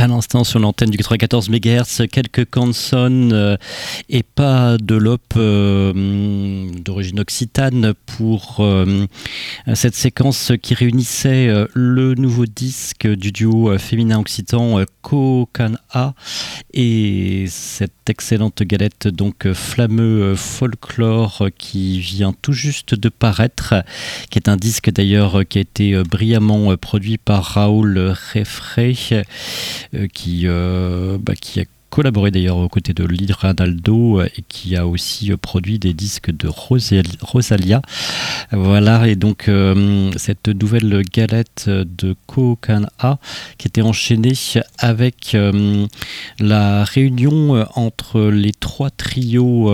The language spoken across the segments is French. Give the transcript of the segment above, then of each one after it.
À l'instant sur l'antenne du 94 MHz, quelques canzons et pas de l'op d'origine occitane pour cette séquence qui réunissait le nouveau disque du duo féminin occitan Kokana et cette excellente galette donc Flammeux Folklore qui vient tout juste de paraître, qui est un disque d'ailleurs qui a été brillamment produit par Raoul Refrey, qui a collaboré d'ailleurs aux côtés de Liranaldo et qui a aussi produit des disques de Rosalia. Voilà, et donc cette nouvelle galette de Kokana qui était enchaînée avec la réunion entre les trois trios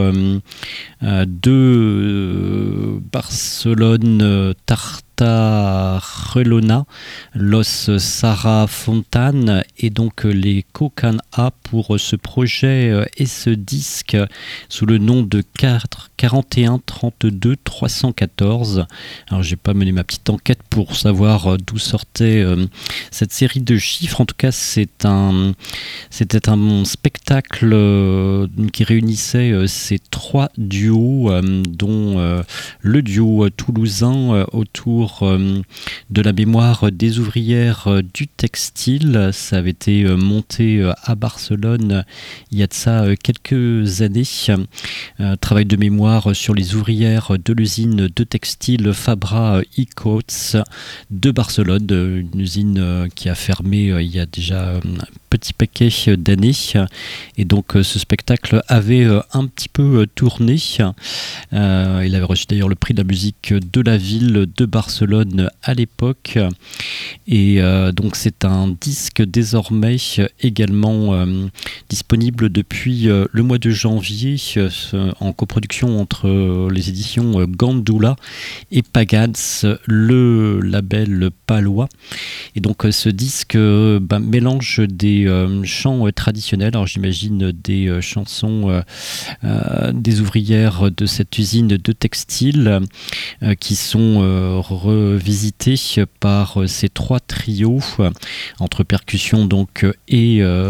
de Barcelone, Tartarelona, Los Sara Fontan et donc les Kokana pour ce projet et ce disque sous le nom de 41 32 314. Alors j'ai pas mené ma petite enquête pour savoir d'où sortait cette série de chiffres. En tout cas, c'était un spectacle qui réunissait ces trois duos, dont le duo toulousain autour de la mémoire des ouvrières du textile. Ça avait été monté à Barcelone il y a de ça quelques années. Travail de mémoire sur les ouvrières de l'usine de textile Fabra Icoats de Barcelone, une usine qui a fermé il y a déjà un petit paquet d'années. Et donc ce spectacle avait un petit peu tourné. Il avait reçu d'ailleurs le prix de la musique de la ville de Barcelone à l'époque. Et donc c'est un disque désormais également disponible depuis le mois de janvier en coproduction entre les éditions Gandula et Pagans, le label palois. Et donc ce disque mélange des chants traditionnels, alors j'imagine des chansons des ouvrières de cette usine de textile qui sont revisitées par ces trois trios entre percussions donc et